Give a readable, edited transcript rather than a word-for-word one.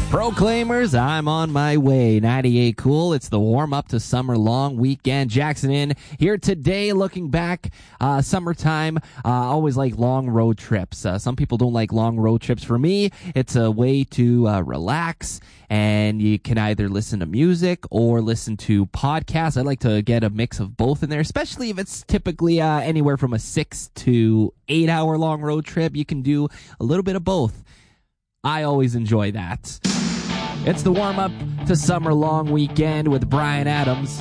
Proclaimers, I'm on my way. 98 Cool. It's the warm-up to summer long weekend. Jackson in here today, looking back. Summertime, always like long road trips. Some people don't like long road trips. For me, it's a way to relax, and you can either listen to music or listen to podcasts. I like to get a mix of both in there, especially if it's typically anywhere from a 6 to 8 hour long road trip. You can do a little bit of both. I always enjoy that. It's the warm-up to summer long weekend with Brian Adams.